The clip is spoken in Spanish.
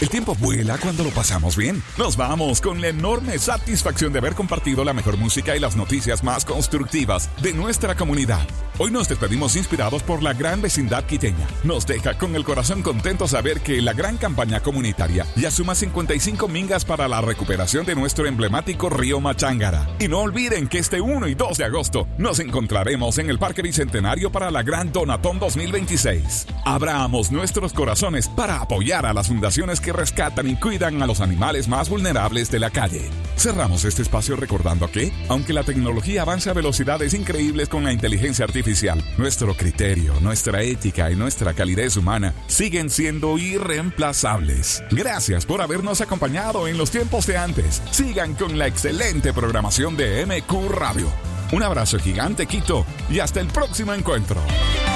El tiempo vuela cuando lo pasamos bien. Nos vamos con la enorme satisfacción de haber compartido la mejor música y las noticias más constructivas de nuestra comunidad. Hoy nos despedimos inspirados por la gran vecindad quiteña. Nos deja con el corazón contento saber que la gran campaña comunitaria ya suma 55 mingas para la recuperación de nuestro emblemático río Machángara. Y no olviden que este 1 y 2 de agosto nos encontraremos en el Parque Bicentenario para la Gran Donatón 2026. Abramos nuestros corazones para apoyar a las fundaciones que rescatan y cuidan a los animales más vulnerables de la calle. Cerramos este espacio recordando que, aunque la tecnología avanza a velocidades increíbles con la inteligencia artificial, nuestro criterio, nuestra ética y nuestra calidez humana siguen siendo irreemplazables. Gracias por habernos acompañado en los tiempos de antes. Sigan con la excelente programación de MQ Radio. Un abrazo gigante, Quito, y hasta el próximo encuentro.